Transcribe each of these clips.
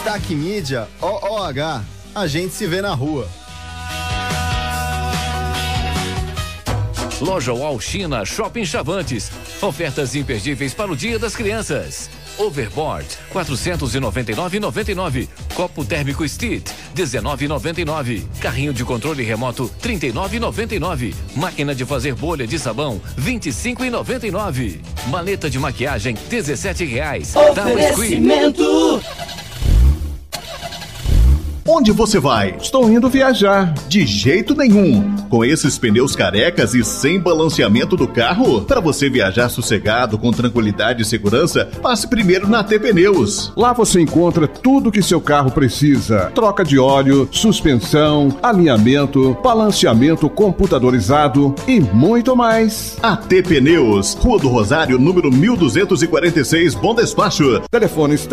Destaque Mídia, OOH, a gente se vê na rua. Loja UOL China Shopping Chavantes. Ofertas imperdíveis para o Dia das Crianças. Overboard, 499,99. Copo térmico Steed, 19,99. Carrinho de controle remoto, 39,99. Máquina de fazer bolha de sabão, 25,99. Maleta de maquiagem, R$17. Oferecimento. Onde você vai? Estou indo viajar. De jeito nenhum. Com esses pneus carecas e sem balanceamento do carro? Para você viajar sossegado, com tranquilidade e segurança, passe primeiro na AT Pneus. Lá você encontra tudo que seu carro precisa. Troca de óleo, suspensão, alinhamento, balanceamento computadorizado e muito mais. AT Pneus, Rua do Rosário, número 1246, Bom Despacho. Telefones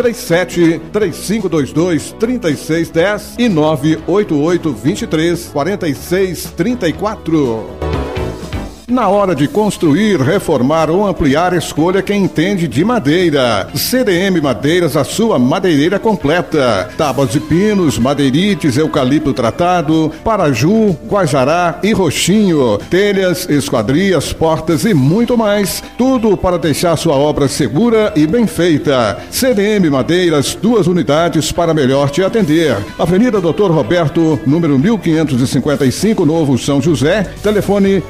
37-3522-3610 e 988-23-4634. Na hora de construir, reformar ou ampliar, escolha quem entende de madeira. CDM Madeiras, a sua madeireira completa. Tábuas de pinos, madeirites, eucalipto tratado, paraju, guajará e roxinho. Telhas, esquadrias, portas e muito mais. Tudo para deixar sua obra segura e bem feita. CDM Madeiras, 2 unidades para melhor te atender. Avenida Doutor Roberto, número 1555, Novo São José. Telefone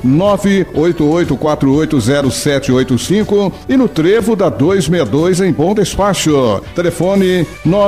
988480785 e no Trevo da 262 em Bom Despacho. Telefone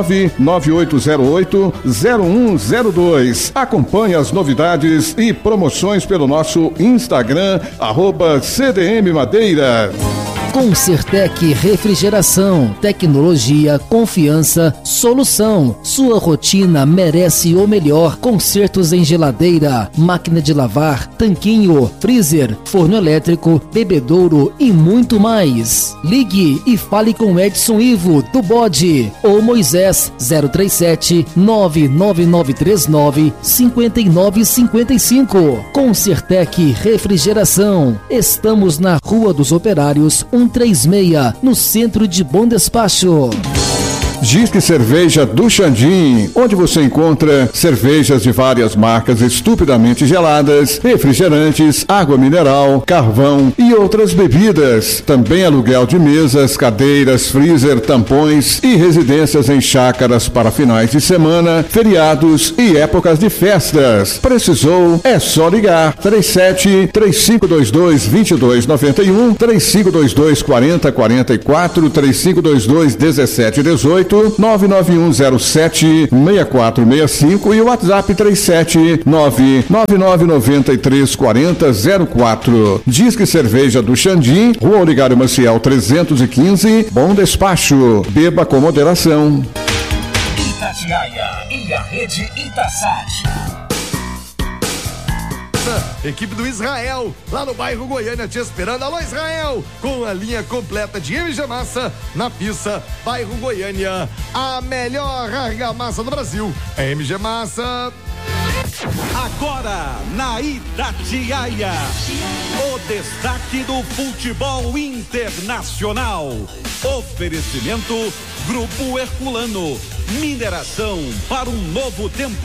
998080102. Acompanhe as novidades e promoções pelo nosso Instagram, @CDM Madeira. Concertec Refrigeração, tecnologia, confiança, solução. Sua rotina merece o melhor. Consertos em geladeira, máquina de lavar, tanquinho, freezer, forno elétrico, bebedouro e muito mais. Ligue e fale com Edson Ivo do Bode ou Moisés 037 99939 5955. Concertec Refrigeração. Estamos na Rua dos Operários 136, no centro de Bom Despacho. Disque Cerveja do Xandim, onde você encontra cervejas de várias marcas estupidamente geladas, refrigerantes, água mineral, carvão e outras bebidas. Também aluguel de mesas, cadeiras, freezer, tampões e residências em chácaras para finais de semana, feriados e épocas de festas. Precisou? É só ligar. 37-3522-2291, 3522-4044, 3522-1718, 99107-6465 e o WhatsApp 379-9993-4004. Disque Cerveja do Xandim, Rua Oligário Maciel 315, Bom Despacho. Beba com moderação. Itatiaia e a rede Itasat. Equipe do Israel, lá no bairro Goiânia, te esperando. Alô, Israel! Com a linha completa de MG Massa na pista, bairro Goiânia. A melhor argamassa do Brasil é MG Massa. Agora, na Itatiaia, o destaque do futebol internacional. Oferecimento Grupo Herculano. Mineração para um novo tempo.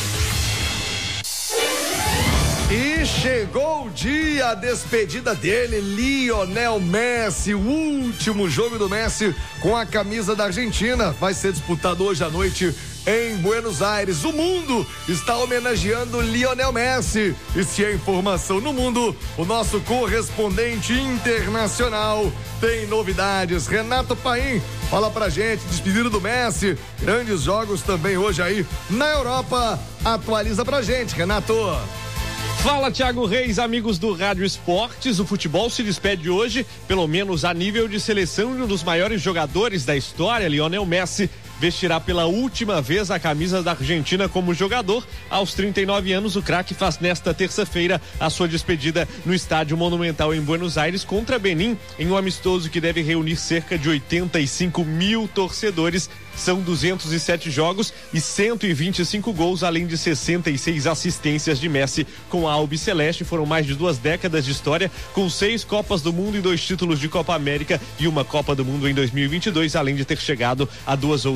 E chegou o dia, a despedida dele, Lionel Messi, o último jogo do Messi com a camisa da Argentina. Vai ser disputado hoje à noite em Buenos Aires. O mundo está homenageando Lionel Messi. E se é informação no mundo, o nosso correspondente internacional tem novidades. Renato Paim, fala pra gente, despedida do Messi, grandes jogos também hoje aí na Europa. Atualiza pra gente, Renato. Fala, Thiago Reis, amigos do Rádio Esportes. O futebol se despede hoje, pelo menos a nível de seleção, de um dos maiores jogadores da história, Lionel Messi. Vestirá pela última vez a camisa da Argentina como jogador. Aos 39 anos, o craque faz nesta terça-feira a sua despedida no Estádio Monumental em Buenos Aires contra Benin, em um amistoso que deve reunir cerca de 85 mil torcedores. São 207 jogos e 125 gols, além de 66 assistências de Messi com a Albiceleste. Foram mais de 2 décadas de história, com 6 Copas do Mundo e 2 títulos de Copa América e uma Copa do Mundo em 2022, além de ter chegado a 2 outras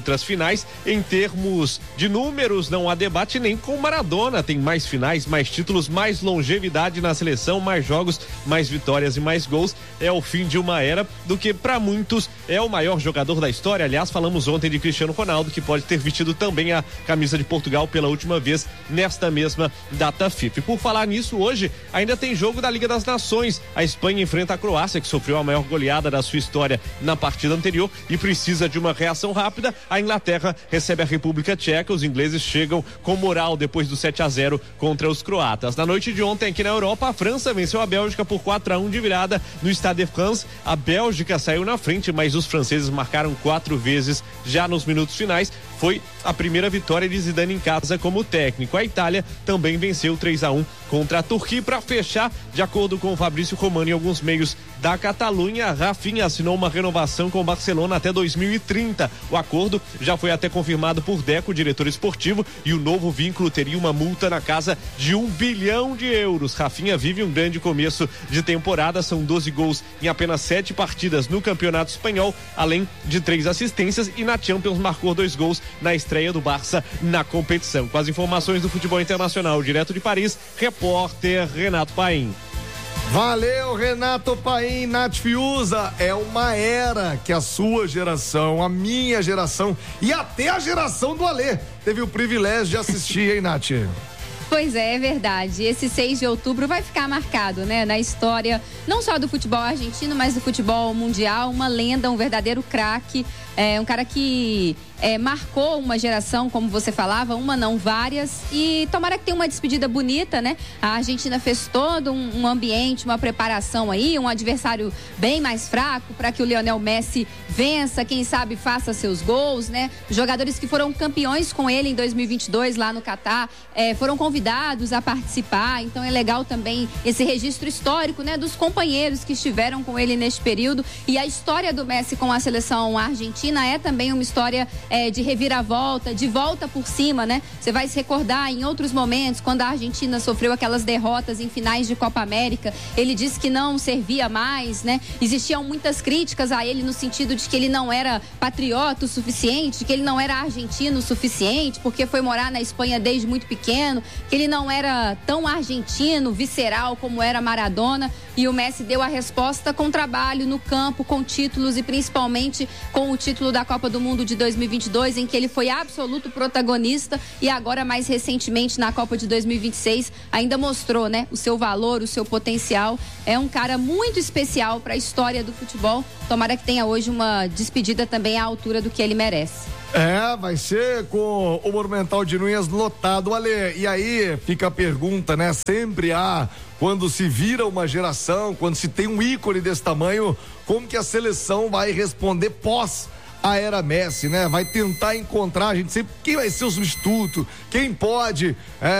outras finais. Em termos de números, não há debate nem com Maradona. Tem mais finais, mais títulos, mais longevidade na seleção, mais jogos, mais vitórias e mais gols. É o fim de uma era do que para muitos é o maior jogador da história. Aliás, falamos ontem de Cristiano Ronaldo, que pode ter vestido também a camisa de Portugal pela última vez nesta mesma data FIFA. E por falar nisso, hoje ainda tem jogo da Liga das Nações. A Espanha enfrenta a Croácia, que sofreu a maior goleada da sua história na partida anterior e precisa de uma reação rápida. A Inglaterra recebe a República Tcheca. Os ingleses chegam com moral depois do 7-0 contra os croatas. Na noite de ontem, aqui na Europa, a França venceu a Bélgica por 4-1 de virada no Stade de France. A Bélgica saiu na frente, mas os franceses marcaram 4 vezes já nos minutos finais. Foi a primeira vitória de Zidane em casa como técnico. A Itália também venceu 3-1 contra a Turquia. Para fechar, de acordo com o Fabrício Romano e alguns meios da Catalunha, Rafinha assinou uma renovação com o Barcelona até 2030. O acordo já foi até confirmado por Deco, diretor esportivo, e o novo vínculo teria uma multa na casa de €1 bilhão. Rafinha vive um grande começo de temporada, são 12 gols em apenas 7 partidas no Campeonato Espanhol, além de 3 assistências, e na Champions marcou 2 gols na estreia do Barça na competição. Com as informações do futebol internacional, direto de Paris, repórter Renato Paim. Valeu, Renato Paim. Nath Fiuza, é uma era que a sua geração, a minha geração e até a geração do Alê teve o privilégio de assistir, hein, Nath? Pois é verdade. Esse 6 de outubro vai ficar marcado, né, na história não só do futebol argentino, mas do futebol mundial. Uma lenda, um verdadeiro craque, um cara que marcou uma geração, como você falava, uma não, várias, e tomara que tenha uma despedida bonita, né? A Argentina fez todo um ambiente, uma preparação aí, um adversário bem mais fraco para que o Lionel Messi vença, quem sabe faça seus gols, né? Os jogadores que foram campeões com ele em 2022 lá no Catar foram convidados a participar, então é legal também esse registro histórico, né, dos companheiros que estiveram com ele neste período. E a história do Messi com a seleção argentina é também uma história de reviravolta, de volta por cima, né? Você vai se recordar em outros momentos, quando a Argentina sofreu aquelas derrotas em finais de Copa América, ele disse que não servia mais, né? Existiam muitas críticas a ele no sentido de que ele não era patriota o suficiente, de que ele não era argentino o suficiente, porque foi morar na Espanha desde muito pequeno, que ele não era tão argentino, visceral como era Maradona, e o Messi deu a resposta com trabalho no campo, com títulos e principalmente com o título da Copa do Mundo de 2022, em que ele foi absoluto protagonista, e agora mais recentemente na Copa de 2026 ainda mostrou, né, o seu valor, o seu potencial. É um cara muito especial para a história do futebol. Tomara que tenha hoje uma despedida também à altura do que ele merece. Vai ser com o Monumental de Núñez lotado, Ale. E aí fica a pergunta, né? Sempre quando se vira uma geração, quando se tem um ícone desse tamanho, como que a seleção vai responder pós a era Messi, né? Vai tentar encontrar, a gente sempre, quem vai ser o substituto, quem pode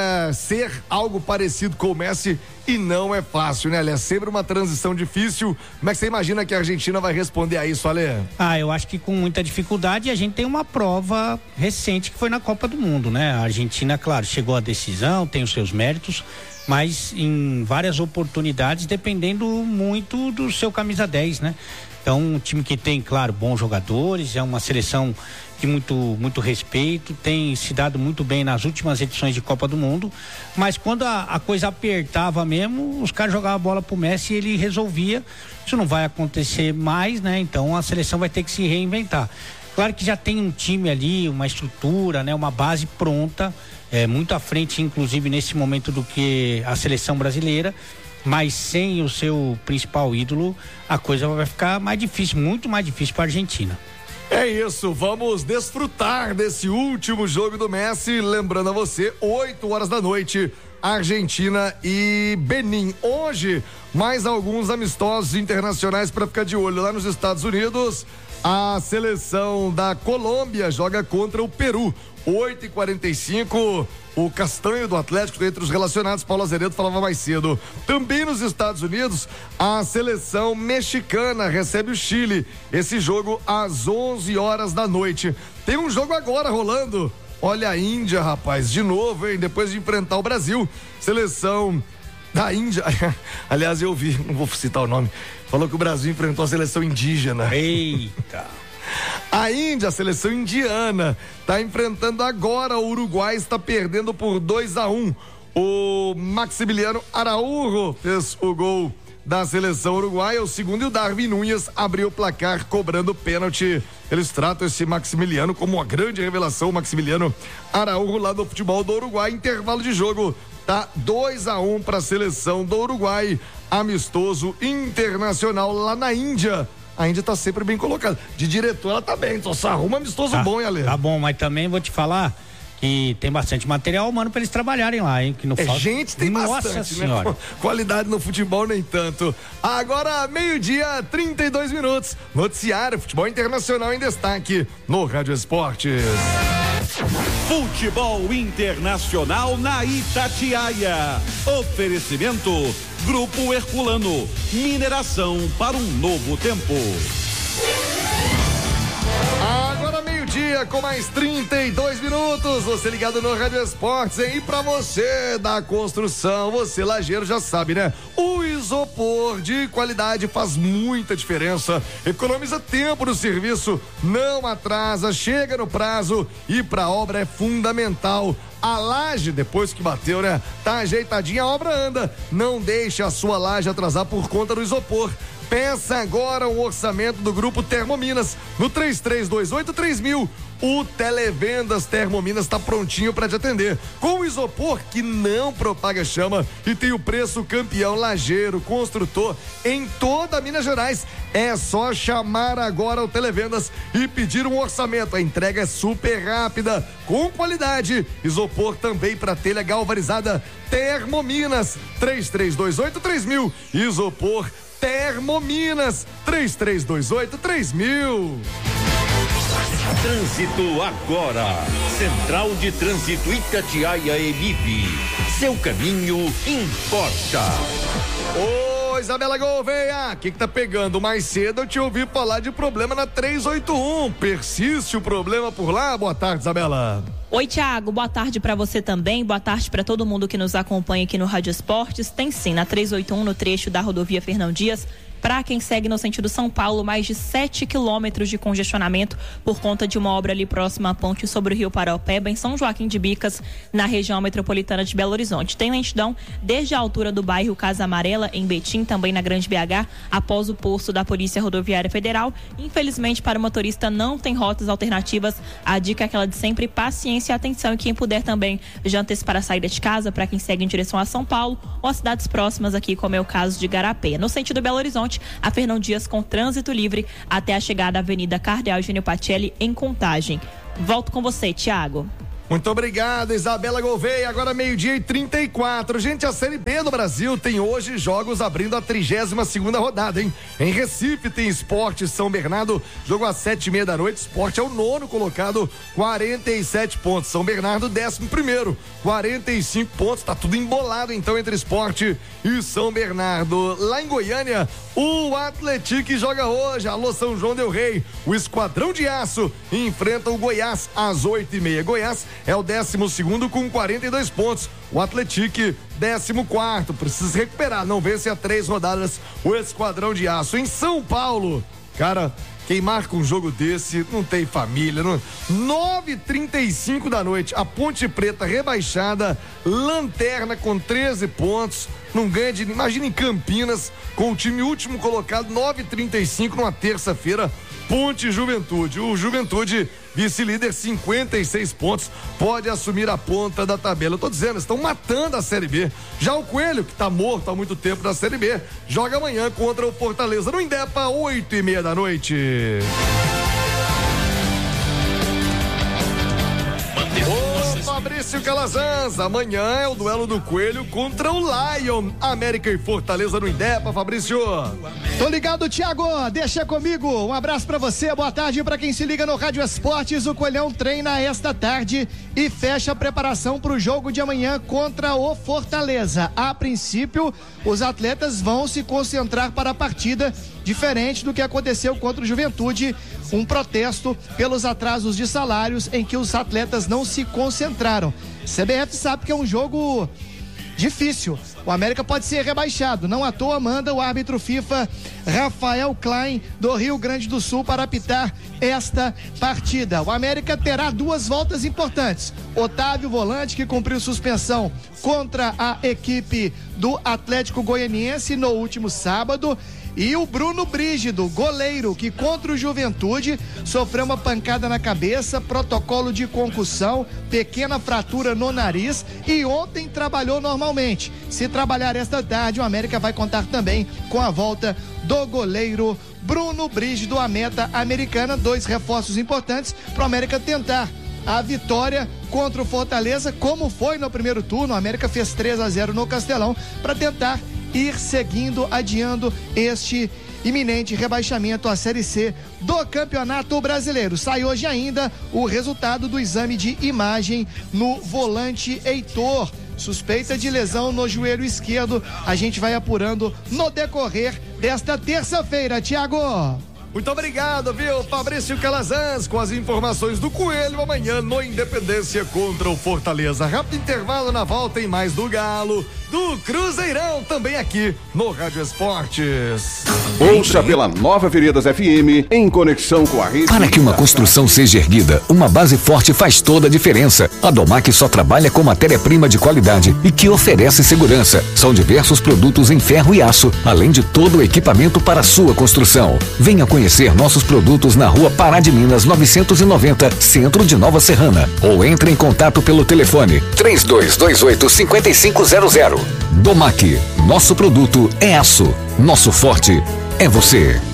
ser algo parecido com o Messi, e não é fácil, né, Ale? É sempre uma transição difícil. Como é que você imagina que a Argentina vai responder a isso, Ale? Eu acho que com muita dificuldade. A gente tem uma prova recente que foi na Copa do Mundo, né? A Argentina, claro, chegou à decisão, tem os seus méritos, mas em várias oportunidades, dependendo muito do seu camisa 10, né? Então, um time que tem, claro, bons jogadores, é uma seleção de muito respeito, tem se dado muito bem nas últimas edições de Copa do Mundo, mas quando a coisa apertava mesmo, os caras jogavam a bola pro Messi e ele resolvia. Isso não vai acontecer mais, né? Então a seleção vai ter que se reinventar. Claro que já tem um time ali, uma estrutura, né? Uma base pronta, muito à frente, inclusive nesse momento, do que a seleção brasileira. Mas sem o seu principal ídolo, a coisa vai ficar mais difícil, muito mais difícil para a Argentina. É isso, vamos desfrutar desse último jogo do Messi. Lembrando a você, 8h da noite, Argentina e Benin. Hoje, mais alguns amistosos internacionais para ficar de olho. Lá nos Estados Unidos, a seleção da Colômbia joga contra o Peru. 8h45, o Castanho do Atlético, entre os relacionados, Paulo Azeredo falava mais cedo. Também nos Estados Unidos, a seleção mexicana recebe o Chile. Esse jogo às 11h da noite. Tem um jogo agora rolando. Olha a Índia, rapaz, de novo, hein? Depois de enfrentar o Brasil, seleção da Índia. Aliás, eu vi, não vou citar o nome, falou que o Brasil enfrentou a seleção indígena. Eita! A Índia, a seleção indiana, está enfrentando agora o Uruguai, está perdendo por 2-1. O Maximiliano Araújo fez o gol da seleção uruguaia, o segundo, e o Darwin Núñez abriu o placar cobrando pênalti. Eles tratam esse Maximiliano como uma grande revelação, o Maximiliano Araújo lá do futebol do Uruguai. Intervalo de jogo, tá 2-1 para a seleção do Uruguai, amistoso internacional lá na Índia. A Índia tá sempre bem colocada. De diretor ela tá bem, só arruma amistoso bom, hein, Ale? Tá bom, mas também vou te falar que tem bastante material humano para eles trabalharem lá, hein? Que não falta. Gente, tem Nossa bastante, senhora. né? Qualidade no futebol, nem tanto. Agora, 12:32. Noticiário, futebol internacional em destaque no Rádio Esportes. Futebol internacional na Itatiaia. Oferecimento Grupo Herculano. Mineração para um novo tempo. Agora 12:00 com mais 32 minutos. Você ligado no Rádio Esportes, hein? E pra você da construção, você lajeiro já sabe, né? O isopor de qualidade faz muita diferença. Economiza tempo no serviço, não atrasa, chega no prazo e pra obra é fundamental. A laje, depois que bateu, né? Tá ajeitadinha, a obra anda. Não deixe a sua laje atrasar por conta do isopor. Peça agora um orçamento do Grupo Termominas no 3328-3000. O Televendas Termominas está prontinho para te atender. Com o isopor que não propaga chama e tem o preço campeão lajeiro, construtor em toda Minas Gerais. É só chamar agora o Televendas e pedir um orçamento. A entrega é super rápida, com qualidade. Isopor também para telha galvanizada. Termominas 3328-3000. Isopor Termominas 3328-3000. Trânsito agora. Central de Trânsito Itatiaia Emip. Seu caminho importa. Ô, Isabela Gouveia, o que tá pegando? Mais cedo eu te ouvi falar de problema na 381. Persiste o problema por lá? Boa tarde, Isabela. Oi, Thiago, boa tarde para você também, boa tarde para todo mundo que nos acompanha aqui no Rádio Esportes. Tem sim, na 381, no trecho da rodovia Fernão Dias, para quem segue no sentido São Paulo, mais de 7 quilômetros de congestionamento por conta de uma obra ali próxima à ponte sobre o Rio Paraopeba, em São Joaquim de Bicas, na região metropolitana de Belo Horizonte. Tem lentidão desde a altura do bairro Casa Amarela, em Betim, também na Grande BH, após o posto da Polícia Rodoviária Federal. Infelizmente, para o motorista não tem rotas alternativas. A dica é aquela de sempre: paciência e atenção. E quem puder também já antecipar a saída de casa, para quem segue em direção a São Paulo ou a cidades próximas aqui, como é o caso de Garapé. No sentido Belo Horizonte, a Fernão Dias com trânsito livre até a chegada à Avenida Cardeal Eugênio Pacelli, em Contagem. Volto com você, Thiago. Muito obrigado, Isabela Gouveia. Agora 12:34. Gente, a Série B do Brasil tem hoje jogos abrindo a 32ª rodada, hein? Em Recife tem Sport São Bernardo, jogo às 7:30 Sport é o 9º colocado, 47 pontos. São Bernardo, 11º, 45 pontos. Tá tudo embolado então entre Sport e São Bernardo. Lá em Goiânia, o Atlético joga hoje. Alô, São João del Rei. O Esquadrão de Aço enfrenta o Goiás às 8:30. Goiás é o 12º com 42 pontos. O Atlético, 14º. Precisa se recuperar. Não vence há 3 rodadas o Esquadrão de Aço. Em São Paulo, cara, quem marca um jogo desse não tem família. 9:35 da noite. A Ponte Preta rebaixada, lanterna com 13 pontos. Não ganha de. Imagina em Campinas, com o time último colocado, 9:35 numa terça-feira. Ponte Juventude. O Juventude, vice-líder, 56 pontos, pode assumir a ponta da tabela. Eu tô dizendo, estão matando a Série B. Já o Coelho, que tá morto há muito tempo na Série B, joga amanhã contra o Fortaleza no Indepa, 8:30 da noite. Fabrício Calazans, amanhã é o duelo do Coelho contra o Lion. América e Fortaleza no Indepa, Fabrício. Tô ligado, Thiago, deixa comigo. Um abraço pra você, boa tarde pra quem se liga no Rádio Esportes. O Coelhão treina esta tarde e fecha a preparação pro jogo de amanhã contra o Fortaleza. A princípio, os atletas vão se concentrar para a partida, diferente do que aconteceu contra o Juventude, um protesto pelos atrasos de salários em que os atletas não se concentraram. CBF sabe que é um jogo difícil. O América pode ser rebaixado. Não à toa manda o árbitro FIFA Rafael Klein do Rio Grande do Sul para apitar esta partida. O América terá 2 voltas importantes. Otávio, volante, que cumpriu suspensão contra a equipe do Atlético Goianiense no último sábado. E o Bruno Brígido, goleiro, que contra o Juventude sofreu uma pancada na cabeça, protocolo de concussão, pequena fratura no nariz e ontem trabalhou normalmente. Se trabalhar esta tarde, o América vai contar também com a volta do goleiro Bruno Brígido, a meta americana. 2 reforços importantes para o América tentar a vitória contra o Fortaleza, como foi no primeiro turno. O América fez 3-0 no Castelão para tentar ir seguindo, adiando este iminente rebaixamento à Série C do Campeonato Brasileiro. Sai hoje ainda o resultado do exame de imagem no volante Heitor. Suspeita de lesão no joelho esquerdo. A gente vai apurando no decorrer desta terça-feira, Thiago. Muito obrigado, viu, Fabrício Calazans, com as informações do Coelho amanhã no Independência contra o Fortaleza. Rápido intervalo, na volta em mais do Galo, do Cruzeirão, também aqui no Rádio Esportes. Ouça pela Nova Veredas FM, em conexão com a rede. Para que uma construção seja erguida, uma base forte faz toda a diferença. A Domac só trabalha com matéria-prima de qualidade e que oferece segurança. São diversos produtos em ferro e aço, além de todo o equipamento para a sua construção. Venha conhecer nossos produtos na Rua Pará de Minas 990, Centro de Nova Serrana, ou entre em contato pelo telefone 3228-5500. Domac, nosso produto é aço, nosso forte é você.